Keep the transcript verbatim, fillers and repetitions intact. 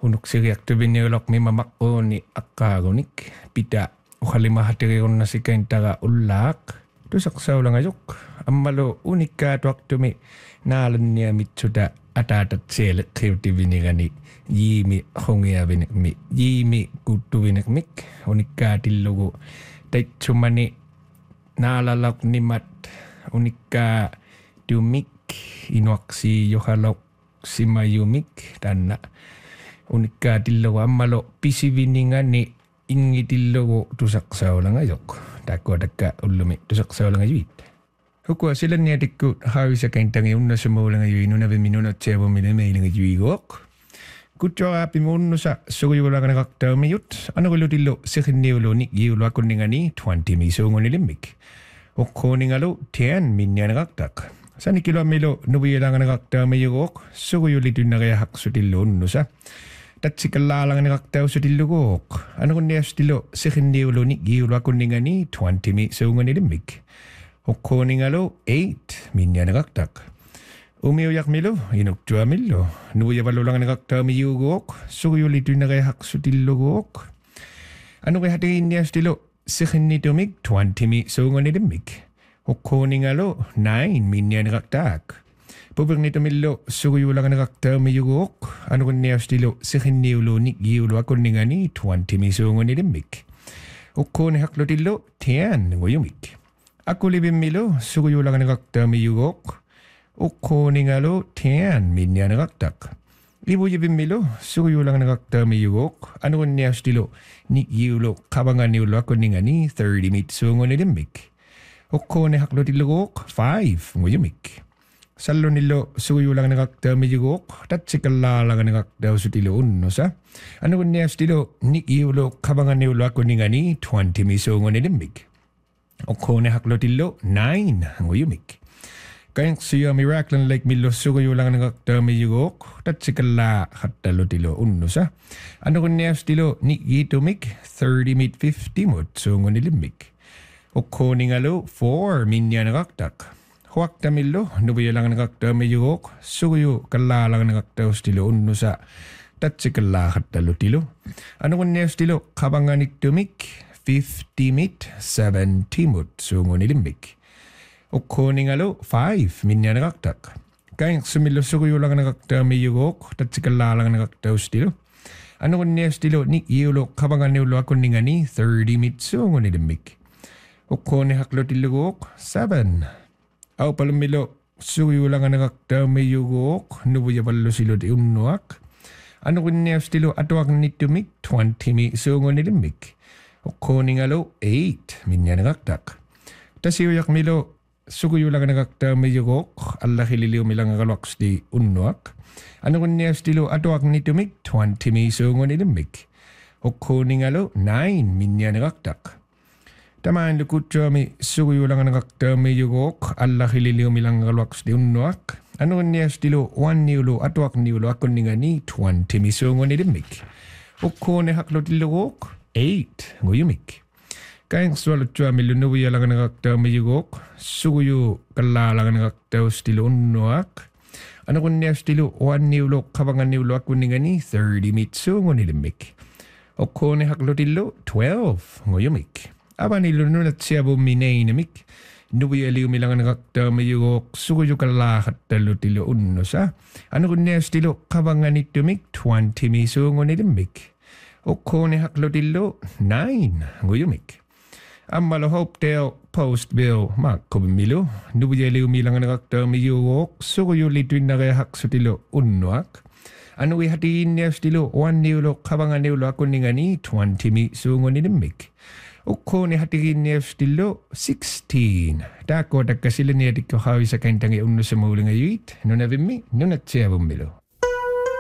Unuk siriaqtuviniulok mimamaqquuni aqqaagunik pita uqalimahatirigurna sikaintaga ullaaq tusaqsaulangayuq ammalu unikkaatuaqtumi naalanniamitsuta ataatatsieleqqiutivinigani yiimi hungiavinikmi yiimi kuttuvinikmik unikkaatilugu taitsumani naalalaq nimat unikkaa tumik inuaqsi yohalaq simayumik tanna unikkaatilugu ammalo pisiviningani ingitillugu tusaqsaulangayuq takkuatakka ullumi tusaqsaulangayuit hukua silanniatikku haavisakaintangi unnasumuulangayui nunaviminunatseavumile meilangayuiguoq kutsuaraapimuunnusa suguyulaganaqartaamiyut anaqulutillu siqinniulunik giuluakunningani twenty misuungunilimik uqquuningalu ten minnianaqartaq sanikiluammilu nuviilanganaqartaamiyuguoq suguyulitunnariahaqsutillu unnusa tatsikallaalanganaqartausutilluguoq anaqunniastilu siqinniulunik giuluakunningani twenty misuungunilimik uqquuningalu eight minnianaqartaq umiuyaqmilu inuktuamillu nuviavalulanganaqartaamiyuguoq suguyulitunnariahaqsutilluguoq anuqihatiginiastilu siqinnitumik twenty misuungunilimik uqquuningalu nine minnianaqartaaq puvirnitumillu suguyulaganaqartaamiyuguoq anuqunniastilu siqinniuluunik giuluakunningani twenty misuungunilimik uqquunihaqlutillu ten nguyumik aqulivimmilu suguyulaganaqartaamiyuguoq uqquuningalu ten minnianaqartaq ivuyivimmilu suguyulaganaqartaamiyuguoq anuqunniastilu nikgiulu qavanganiuluakunningani thirty mitsuungunilimik uqquunihaqlutilluguoq five nguyumik sallunillu suguyulaganaqartaamiyuguoq tatsikallaalanganaqartausutilu unnusa anuqunniastilu nikgiulu qavanganiuluakunningani twenty misuungunilimik uqquunihaqlutillu nine nguyumik kainqsiya miraklan like millu suguyulaganaqartaamiyuguoq tatsikallaa hattalutilu unnusa anuqunniastilu nikgiitumik thirty mit fifty mut suungunilimik uqquuningalu four minnianaqartaq huaqtamillu nuviilanganaqartaamiyuguoq suguyu kallaalanganaqartaustilu unnusa tatsikallaa hattalutilu anuqunniastilu qavanganittumik fifty mit seventy mut suungunilimik uqquuningalu five minnianaqartaq kainqsumillu suguyulaganaqartaamiyuguoq tatsikallaalanganaqartaustilu anuqunniastilu nikgiulu qavanganiuluakunningani thirty mit suungunilimik uqquunihaqlutilluguoq seven aupalummilu suguyulaganaqartaamiyuguoq nuvuyavallusiluti unnuaq anuqunniastilu atuaqnittumik twenty mi suungunilimik uqquuningalu eight minnianaqartaq tasiuyaqmilu suguyulaganaqartaamiyuguoq allahililiumilangaqaluaqsti unnuaq anuqunniastilu atuaqnittumik twenty mi suungunilimik uqquuningalu nine minnianaqartaq tamaanlu kutsuami suguyulaganaqartaamiyuguoq allahililiumilangaqaluaqsti unnuaq anuqunniastilu one-niulu atuaqniulu akunningani twenty mi suungunilimik uqquunihaqlutilluguoq eight nguyumik kainqsualutsuamillu nuviilanganaqartaamiyuguoq suguyu kallaalanganaqartaustilu unnuaq anuqunniastilu one-niulu qavanganiulu akunningani thirty mit suungunilimik uqquunihaqlutillu twelve nguyumik avanillu nunatsiavummineinamik nuvialiumilanganaqartaamiyuguoq suguyu kallaahattalutilu unnusa anuqunniastilu qavanganittumik twenty mi suungunilimik uqquunihaqlutillu nine nguyumik ammalu Hopedale Post-Bill maaqquvimmilu nuvialiumilanganaqartaamiyuguoq suguyulituinnariahaqsutilu unnuaq anuihatiginniastilu one-niulu qavanganiulu akunningani twenty mi suungunilimik uqquunihatiginniastilu sixteen taakkuatakka silaniatikku haavisakaintangi unnusamuulingayuit nunavimmi nunatsiavummilu